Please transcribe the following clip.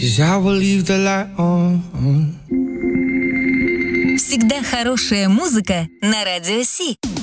'cause I will leave the light on. Всегда хорошая музыка на Радио Си.